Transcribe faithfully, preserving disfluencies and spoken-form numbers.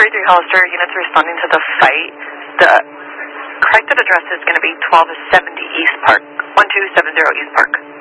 forty-three Hollister, units responding to the fight. The corrected address is going to be twelve seventy East Park, one two seven zero East Park.